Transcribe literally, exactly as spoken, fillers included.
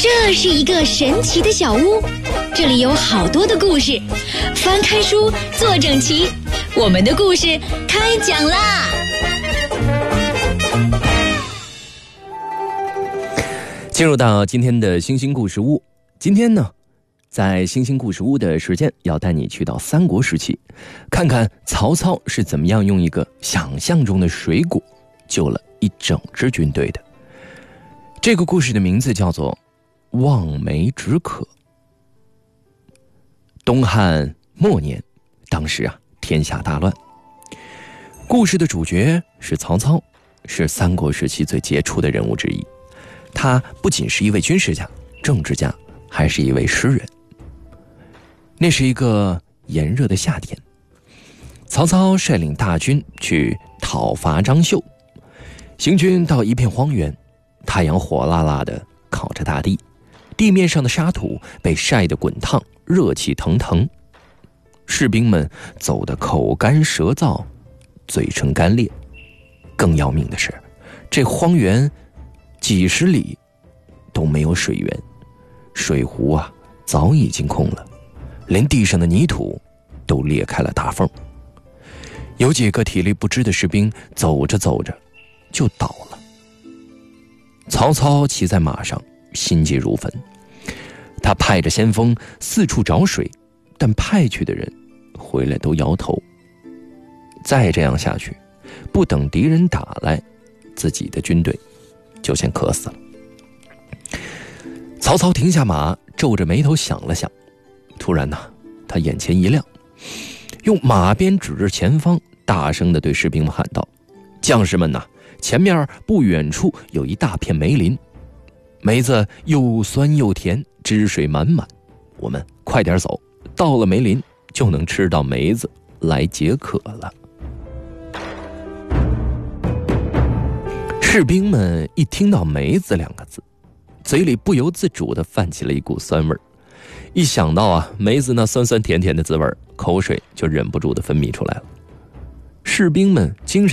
这是一个神奇的小屋，这里有好多的故事，翻开书，坐整齐，我们的故事开讲啦！ 进入到今天的星星故事屋，今天呢，在星星故事屋的时间要带你去到三国时期，看看曹操是怎么样用一个想象中的水果救了一整支军队的。这个故事的名字叫做望梅止渴。东汉末年，当时啊，天下大乱。故事的主角是曹操，是三国时期最杰出的人物之一。他不仅是一位军事家、政治家，还是一位诗人。那是一个炎热的夏天，曹操率领大军去讨伐张绣。行军到一片荒原，太阳火辣辣的烤着大地，地面上的沙土被晒得滚烫，热气腾腾。士兵们走得口干舌燥，嘴唇干裂。更要命的是，这荒原几十里都没有水源，水壶啊早已经空了，连地上的泥土都裂开了大缝。有几个体力不支的士兵走着走着就倒了。曹操骑在马上，心急如焚，他派着先锋四处找水，但派去的人回来都摇头。再这样下去，不等敌人打来，自己的军队就先渴死了。曹操停下马，皱着眉头想了想，突然呢、啊，他眼前一亮，用马鞭指着前方，大声地对士兵们喊道：“将士们呐、啊，前面不远处有一大片梅林，梅子又酸又甜，汁水满满，我们快点走，到了梅林就能吃到梅子来解渴了。”士兵们一听到梅子两个字，嘴里不由自主地泛起了一股酸味儿。一想到啊梅子那酸酸甜甜的滋味，口水就忍不住地分泌出来了。士兵们精神